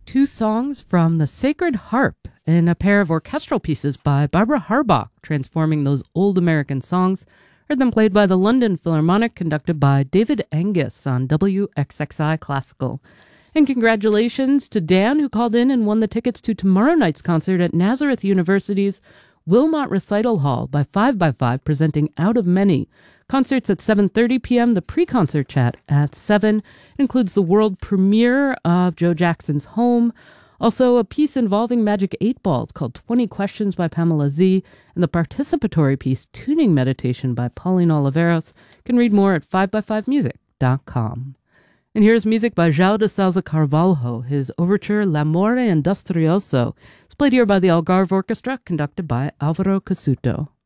Two songs from The Sacred Harp in a pair of orchestral pieces by Barbara Harbach, transforming those old American songs. Heard them played by the London Philharmonic, conducted by David Angus on WXXI Classical. And congratulations to Dan, who called in and won the tickets to tomorrow night's concert at Nazareth University's Wilmot Recital Hall by 5x5, presenting Out of Many. Concerts at 7:30 p.m., the pre-concert chat at 7 includes the world premiere of Joe Jackson's Home, also a piece involving Magic 8 Balls called 20 Questions by Pamela Z, and the participatory piece Tuning Meditation by Pauline Oliveros. You can read more at 5x5music.com. And here's music by João de Sousa Carvalho, his overture L'Amore Industrioso. It's played here by the Algarve Orchestra, conducted by Alvaro Casuto.